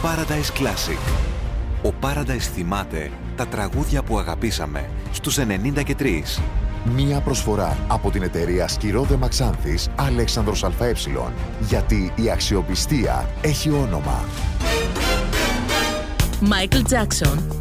Paradise Classic. Ο Paradise θυμάται τα τραγούδια που αγαπήσαμε στους 93. Μία προσφορά από την εταιρεία Σκυρόδε Μαξάνθης Αλέξανδρος ΑΕ. Γιατί η αξιοπιστία έχει όνομα. Michael Jackson.